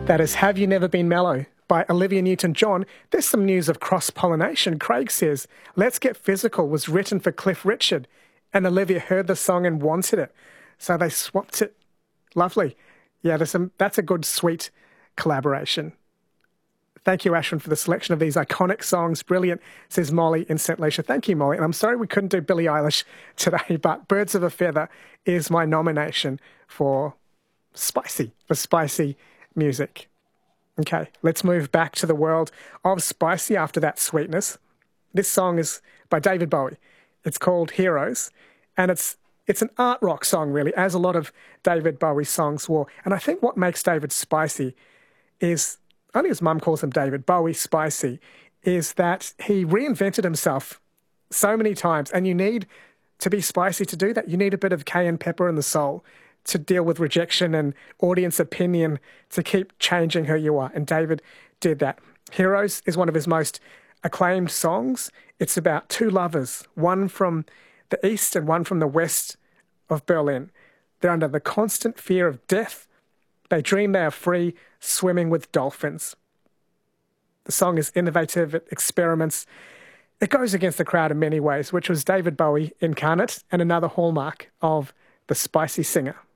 That is Have You Never Been Mellow by Olivia Newton-John. There's some news of cross-pollination. Craig says, Let's Get Physical was written for Cliff Richard, and Olivia heard the song and wanted it. So they swapped it. Lovely. Yeah, that's a good, sweet collaboration. Thank you, Ashwin, for the selection of these iconic songs. Brilliant, says Molly in St. Lucia. Thank you, Molly. And I'm sorry we couldn't do Billie Eilish today, but Birds of a Feather is my nomination for spicy music. Okay, let's move back to the world of spicy after that sweetness. This song is by David Bowie. It's called Heroes, and it's an art rock song, really, as a lot of David Bowie songs were. And I think what makes David spicy is, only his mum calls him David Bowie spicy, is that he reinvented himself so many times, and you need to be spicy to do that. You need a bit of cayenne pepper in the soul to deal with rejection and audience opinion, to keep changing who you are. And David did that. Heroes is one of his most acclaimed songs. It's about two lovers, one from the east and one from the west of Berlin. They're under the constant fear of death. They dream they are free, swimming with dolphins. The song is innovative, it experiments. It goes against the crowd in many ways, which was David Bowie incarnate and another hallmark of the spicy singer.